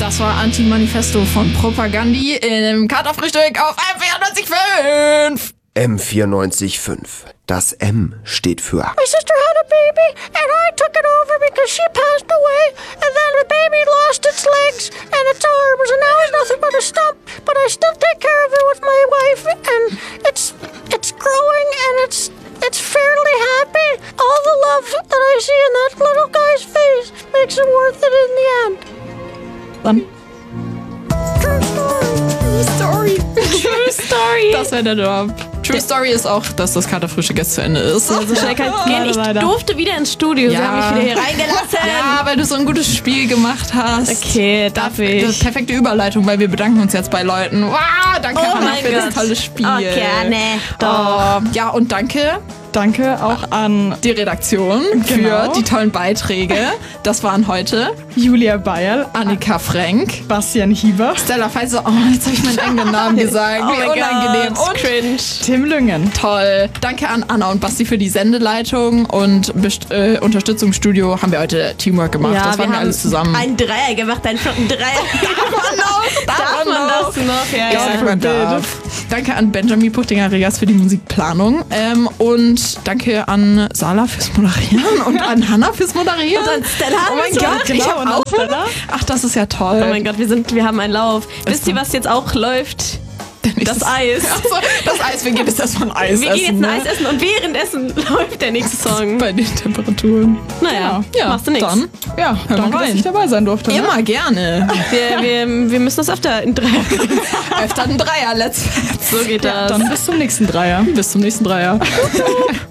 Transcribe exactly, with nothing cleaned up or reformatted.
Das war Anti-Manifesto von Propagandi im Katerfrühstück auf M vierundneunzig Komma fünf. M vierundneunzig Komma fünf. Das M steht für... My sister had a baby, and I took it over because she passed away, and then the baby lost its legs and its arms, and now it's nothing but a stump, but I still take care of it with my wife, and it's it's growing, and it's it's fairly happy. All the love that I see in that little guy's face makes it worth it in the end. Dann. True story. Story. True Story. Das wäre der Job. True Story ist auch, dass das Katerfrühstück jetzt zu Ende ist. Ja, so schnell kann es gehen. Ich leider. durfte wieder ins Studio. Ja. Sie haben mich wieder hier reingelassen. Ja, weil du so ein gutes Spiel gemacht hast. Okay, darf Das ich? ist perfekte Überleitung, weil wir bedanken uns jetzt bei Leuten. Wow, danke Oh Hannah mein für Gott. das tolle Spiel. Oh, gerne. Oh, ja, und danke Danke auch an die Redaktion für Genau. die tollen Beiträge. Das waren heute Julia Beierl, Annika Frank, Bastian Hieber, Stella Feise. Oh, jetzt habe ich meinen eigenen Namen gesagt. Oh Wie mein unangenehm. Gott, Und cringe. Tim Lüngen. toll. Danke an Anna und Basti für die Sendeleitung und Best äh, Unterstützungsstudio haben wir heute Teamwork gemacht. das waren wir alles zusammen. einen Dreier gemacht, einen flotten Dreier. Darf man noch? Darf man das noch? Ja, Ich ja. sag, man darf. Danke an Benjamin Puchtinger-Regas für die Musikplanung ähm, und danke an Sala fürs Moderieren und an Hannah fürs Moderieren. Und an Stella Oh mein fürs Gott, ich Genau, hab und an auch Stella. Ach, das ist ja toll. Oh mein Gott, wir, sind, wir haben einen Lauf. Wisst ihr, was jetzt auch läuft? Das Eis. Ach so, das Eis, wir gehen jetzt erstmal ein Eis Wir essen. gehen jetzt ein ne? Eis essen und währenddessen läuft der nächste Song. Bei den Temperaturen. Naja, Ja, machst du nichts. dann Ja, Hör mal danke, dass rein. ich dabei sein durfte. Ne? immer gerne. Wir, wir, wir müssen das öfter in Dreier. Öfter ein Dreier, let's So geht das. Dann bis zum nächsten Dreier. Bis zum nächsten Dreier.